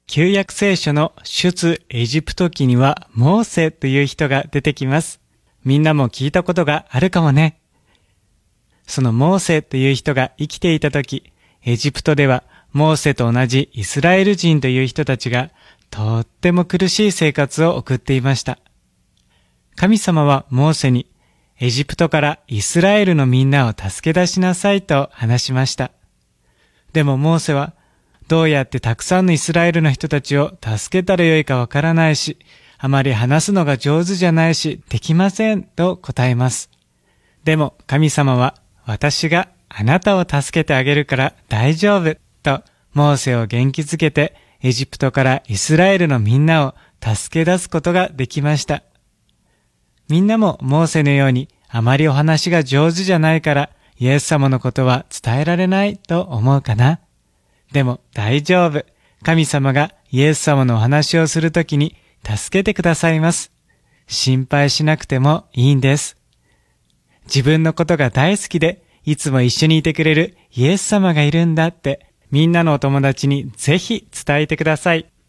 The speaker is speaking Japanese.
旧約聖書の出エジプト記にはモーセという人が出てきます。みんなも聞いたことがあるかもね。そのモーセという人が生きていたとき、エジプトではモーセと同じイスラエル人という人たちがとっても苦しい生活を送っていました。神様はモーセにエジプトからイスラエルのみんなを助け出しなさいと話しました。でもモーセはどうやってたくさんのイスラエルの人たちを助けたらよいかわからないし、あまり話すのが上手じゃないし、できませんと答えます。でも神様は、私があなたを助けてあげるから大丈夫とモーセを元気づけてエジプトからイスラエルのみんなを助け出すことができました。みんなもモーセのようにあまりお話が上手じゃないからイエス様のことは伝えられないと思うかな。でも大丈夫。神様がイエス様のお話をするときに助けてくださいます。心配しなくてもいいんです。自分のことが大好きでいつも一緒にいてくれるイエス様がいるんだってみんなのお友達にぜひ伝えてください。